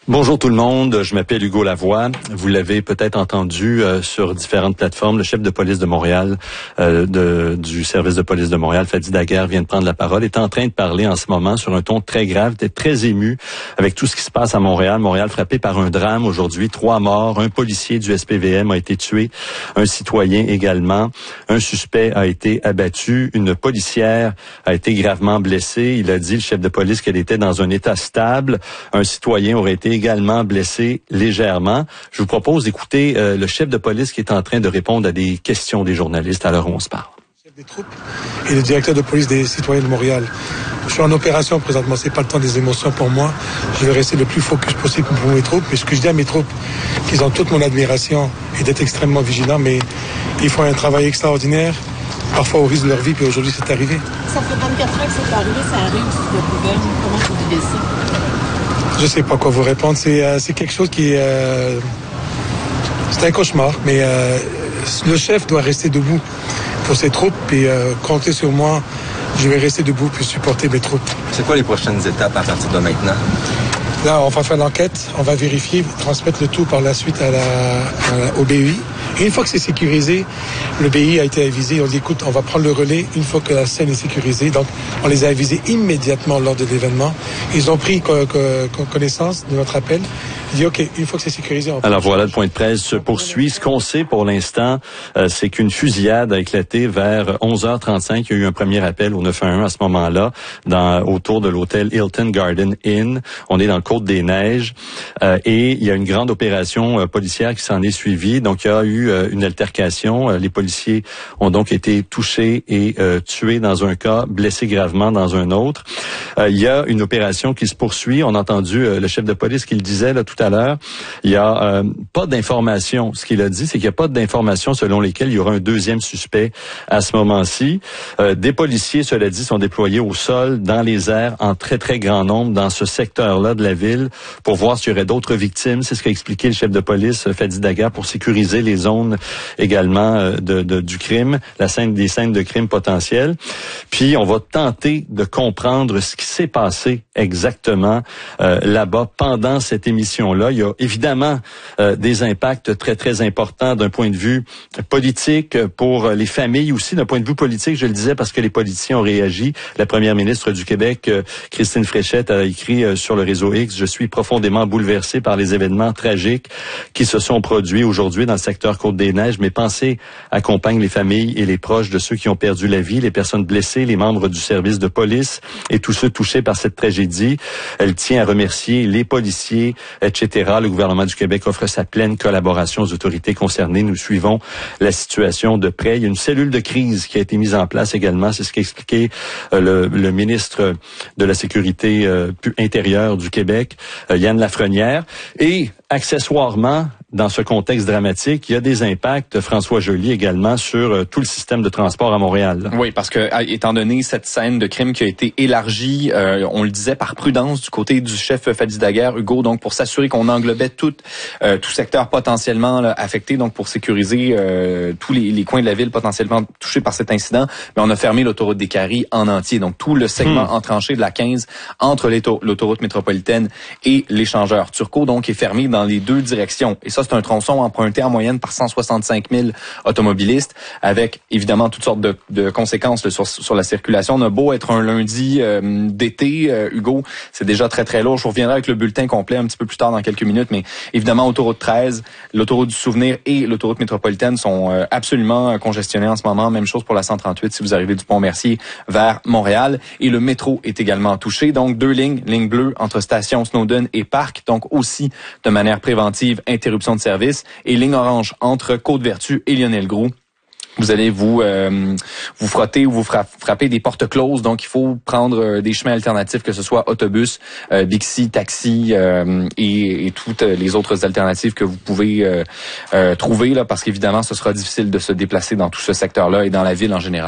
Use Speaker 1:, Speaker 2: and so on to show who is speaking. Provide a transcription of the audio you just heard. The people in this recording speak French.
Speaker 1: Bonjour tout le monde, je m'appelle Hugo Lavoie. Vous l'avez peut-être entendu sur différentes plateformes. Le chef de police de Montréal, du service de police de Montréal, Fadi Daguerre, vient de prendre la parole, est en train de parler en ce moment sur un ton très grave, est très ému avec tout ce qui se passe à Montréal. Montréal frappé par un drame aujourd'hui, 3 morts, un policier du SPVM a été tué, un citoyen également, un suspect a été abattu, une policière a été gravement blessée. Il a dit, le chef de police, qu'elle était dans un état stable. Un citoyen aurait été également blessé légèrement. Je vous propose d'écouter le chef de police qui est en train de répondre à des questions des journalistes à l'heure où on se parle.
Speaker 2: Chef des troupes et le directeur de police des citoyens de Montréal. Je suis en opération présentement, c'est pas le temps des émotions pour moi. Je vais rester le plus focus possible pour mes troupes. Mais ce que je dis à mes troupes, qu'ils ont toute mon admiration et d'être extrêmement vigilants, mais ils font un travail extraordinaire, parfois au risque de leur vie, puis aujourd'hui c'est arrivé.
Speaker 3: Ça fait 24 ans que c'est arrivé, ça arrive, le problème. Comment vous vivez ça?
Speaker 2: Je sais pas quoi vous répondre. C'est quelque chose qui est... c'est un cauchemar, mais le chef doit rester debout pour ses troupes et compter sur moi. Je vais rester debout puis supporter mes troupes.
Speaker 4: C'est quoi les prochaines étapes à partir de maintenant?
Speaker 2: Là, on va faire l'enquête, on va vérifier, transmettre le tout par la suite au BUI. Et une fois que c'est sécurisé, le BUI a été avisé. On dit, écoute, on va prendre le relais une fois que la scène est sécurisée. Donc, on les a avisés immédiatement lors de l'événement. Ils ont pris connaissance de notre appel. Il dit, OK, une fois que c'est sécurisé...
Speaker 1: Alors voilà, le point de presse se poursuit. Ce qu'on sait pour l'instant, c'est qu'une fusillade a éclaté vers 11h35. Il y a eu un premier appel au 911 à ce moment-là, autour de l'hôtel Hilton Garden Inn. On est dans le Côte-des-Neiges. Et il y a une grande opération policière qui s'en est suivie. Donc, il y a eu une altercation. Les policiers ont donc été touchés et tués dans un cas, blessés gravement dans un autre. Il y a une opération qui se poursuit. On a entendu le chef de police qui le disait là tout à l'heure. Il y a pas d'informations. Ce qu'il a dit, c'est qu'il n'y a pas d'informations selon lesquelles il y aura un deuxième suspect à ce moment-ci. Des policiers, cela dit, sont déployés au sol, dans les airs, en très, très grand nombre dans ce secteur-là de la ville pour voir s'il y aurait d'autres victimes. C'est ce qu'a expliqué le chef de police, Fadi Daguerre, pour sécuriser les zones également du crime, des scènes de crime potentielles. Puis, on va tenter de comprendre ce qui s'est passé exactement là-bas pendant cette émission-là. Il y a évidemment des impacts très, très importants d'un point de vue politique pour les familles aussi, d'un point de vue politique, je le disais, parce que les politiciens ont réagi. La première ministre du Québec, Christine Fréchette, a écrit sur le réseau X, « Je suis profondément bouleversée par les événements tragiques qui se sont produits aujourd'hui dans le secteur Côte-des-Neiges. Mes pensées accompagnent les familles et les proches de ceux qui ont perdu la vie, les personnes blessées, les membres du service de police et tous ceux touchés par cette tragédie. Elle tient à remercier les policiers, etc. Le gouvernement du Québec offre sa pleine collaboration aux autorités concernées. Nous suivons la situation de près. Il y a une cellule de crise qui a été mise en place également. C'est ce qu'a expliqué le ministre de la Sécurité intérieure du Québec, Yann Lafrenière. Et accessoirement, dans ce contexte dramatique, il y a des impacts, François Joly, également, sur tout le système de transport à Montréal. Là.
Speaker 5: Oui, parce que, étant donné cette scène de crime qui a été élargie, on le disait par prudence du côté du chef Fadi Daguerre, Hugo, donc pour s'assurer qu'on englobait tout secteur potentiellement là, affecté, donc pour sécuriser tous les coins de la ville potentiellement touchés par cet incident, mais on a fermé l'autoroute des Caries en entier, donc tout le segment entranché de la 15 entre l'autoroute métropolitaine et l'échangeur Turcot, donc est fermé dans les deux directions. Et ça, c'est un tronçon emprunté en moyenne par 165 000 automobilistes, avec évidemment toutes sortes de conséquences là, sur la circulation. On a beau être un lundi d'été, Hugo, c'est déjà très très lourd. Je reviendrai avec le bulletin complet un petit peu plus tard dans quelques minutes, mais évidemment, autoroute 13, l'autoroute du Souvenir et l'autoroute métropolitaine sont absolument congestionnées en ce moment. Même chose pour la 138 si vous arrivez du Pont-Mercier vers Montréal. Et le métro est également touché. Donc, 2 lignes, ligne bleue entre station Snowden et Parc, donc aussi de manière préventive, interruption de service, et ligne orange entre Côte-Vertu et Lionel-Groulx. Vous allez vous frotter ou vous frapper des portes closes, donc il faut prendre des chemins alternatifs, que ce soit autobus, Bixi, taxi et toutes les autres alternatives que vous pouvez trouver là, parce qu'évidemment ce sera difficile de se déplacer dans tout ce secteur-là et dans la ville en général.